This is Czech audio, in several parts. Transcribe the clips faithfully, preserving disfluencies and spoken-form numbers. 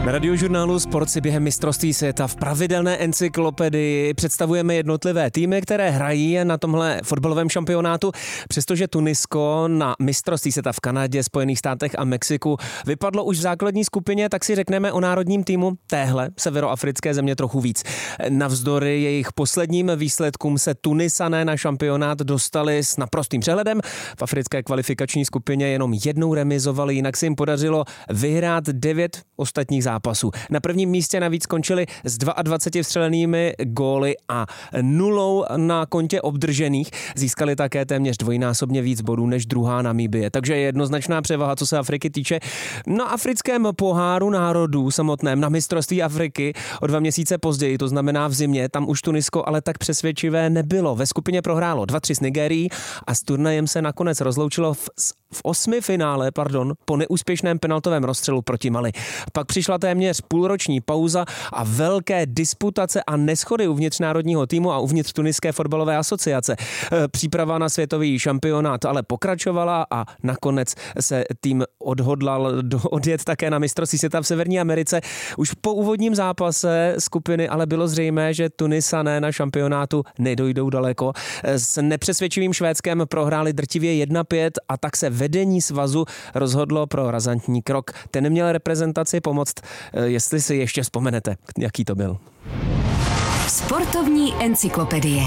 Na Radiožurnálu Sport si během mistrovství světa v pravidelné encyklopedii představujeme jednotlivé týmy, které hrají na tomhle fotbalovém šampionátu. Přestože Tunisko na mistrovství světa v Kanadě, Spojených státech a Mexiku vypadlo už v základní skupině, tak si řekneme o národním týmu téhle severoafrické země trochu víc. Navzdory jejich posledním výsledkům se Tunisané na šampionát dostali s naprostým přehledem. V africké kvalifikační skupině jenom jednou remizovali, jinak se jim podařilo vyhrát devět ostatních zápasů. Na prvním místě navíc skončili s dvaceti dvěma vstřelenými góly a nulou na kontě obdržených. Získali také téměř dvojnásobně víc bodů než druhá Namibie. Takže jednoznačná převaha, co se Afriky týče. Na africkém poháru národů samotném, na mistrovství Afriky o dva měsíce později, to znamená v zimě, tam už Tunisko ale tak přesvědčivé nebylo. Ve skupině prohrálo dva tři s Nigérií a s turnajem se nakonec rozloučilo v, v osmi finále, pardon, po neúspěšném penaltovém rozstřelu proti Mali. Pak přišla téměř půlroční pauza a velké disputace a neschody uvnitř národního týmu a uvnitř Tuniské fotbalové asociace. Příprava na světový šampionát ale pokračovala a nakonec se tým odhodlal odjet také na mistrovství světa v Severní Americe. Už po úvodním zápase skupiny ale bylo zřejmé, že Tunisané na šampionátu nedojdou daleko. S nepřesvědčivým Švédskem prohráli drtivě jedna pět a tak se vedení svazu rozhodlo pro razantní krok. Ten měl reprezentaci pomoct, jestli si ještě vzpomenete, jaký to byl. Sportovní encyklopedie.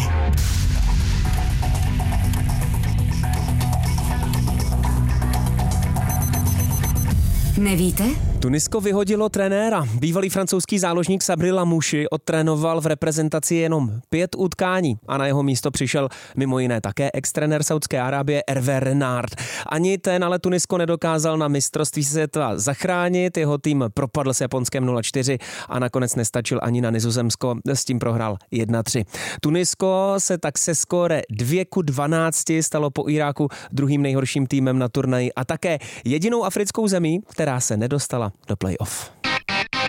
Nevíte? Tunisko vyhodilo trenéra. Bývalý francouzský záložník Sabri Lamouchi odtrénoval v reprezentaci jenom pět utkání a na jeho místo přišel mimo jiné také ex-trenér Saudské Arábie Hervé Renard. Ani ten ale Tunisko nedokázal na mistrovství světa zachránit, jeho tým propadl s Japonskem nula čtyři a nakonec nestačil ani na Nizozemsko, s tím prohrál jedna tři. Tunisko se tak se skóre dva ku dvanácti stalo po Iráku druhým nejhorším týmem na turnaji a také jedinou africkou zemí, která se nedostala do play-off.